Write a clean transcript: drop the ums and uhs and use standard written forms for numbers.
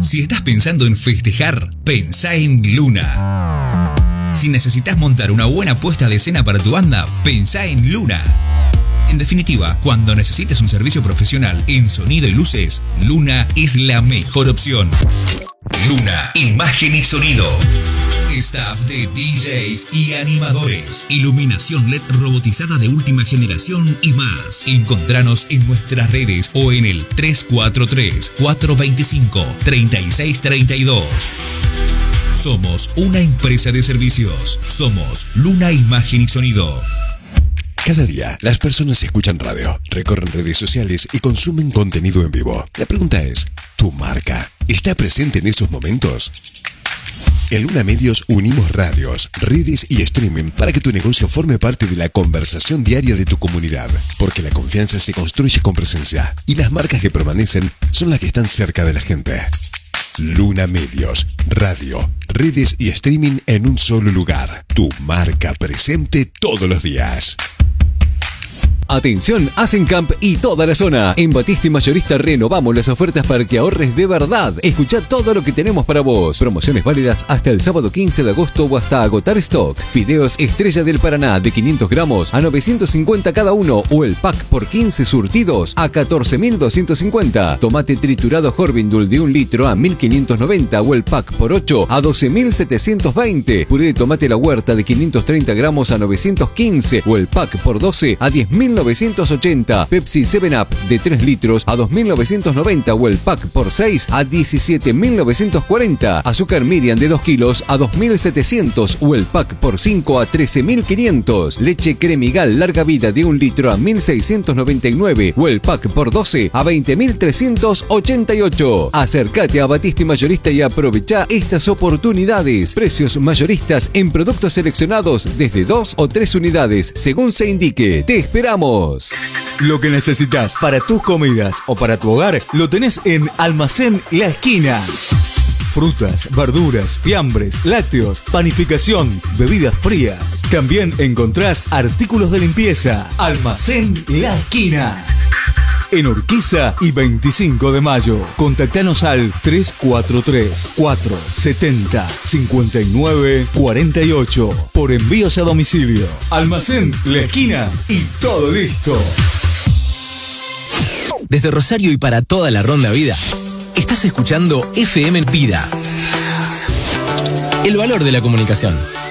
Si estás pensando en festejar, pensá en Luna. Si necesitas montar una buena puesta de escena para tu banda, pensá en Luna. En definitiva, cuando necesites un servicio profesional en sonido y luces, Luna es la mejor opción. Luna, imagen y sonido. Staff de DJs y animadores. Iluminación LED robotizada de última generación y más. Encontranos en nuestras redes o en el 343-425-3632. Somos una empresa de servicios. Somos Luna Imagen y Sonido. Cada día, las personas escuchan radio, recorren redes sociales y consumen contenido en vivo. La pregunta es, ¿tu marca está presente en esos momentos? En Luna Medios unimos radios, redes y streaming para que tu negocio forme parte de la conversación diaria de tu comunidad. Porque la confianza se construye con presencia y las marcas que permanecen son las que están cerca de la gente. Luna Medios, radio, redes y streaming en un solo lugar. Tu marca presente todos los días. Atención, Asencamp y toda la zona. En Batista y Mayorista renovamos las ofertas para que ahorres de verdad. Escucha todo lo que tenemos para vos. Promociones válidas hasta el sábado 15 de agosto o hasta agotar stock. Fideos Estrella del Paraná de 500 gramos a 950 cada uno o el pack por 15 surtidos a 14.250. Tomate triturado Horvindul de 1 litro a 1.590 o el pack por 8 a 12.720. Puré de tomate La Huerta de 530 gramos a 915 o el pack por 12 a 10.980. Pepsi 7up de 3 litros a 2.990 o el pack por 6 a 17.940. Azúcar Miriam de 2 kilos a 2.700 o el pack por 5 a 13.500. Leche Cremigal larga vida de 1 litro a 1.699 o el pack por 12 a 20.388. Acércate a Batista y Mayorista y aprovecha estas oportunidades. Precios mayoristas en productos seleccionados desde 2 o 3 unidades según se indique. Te esperamos. Lo que necesitas para tus comidas o para tu hogar lo tenés en Almacén La Esquina. Frutas, verduras, fiambres, lácteos, panificación, bebidas frías. También encontrás artículos de limpieza. Almacén La Esquina. En Urquiza y 25 de mayo. Contactanos al 343-470-5948 por envíos a domicilio. Almacén La Esquina y todo listo. Desde Rosario y para toda la Ronda Vida, estás escuchando FM Vida. El valor de la comunicación.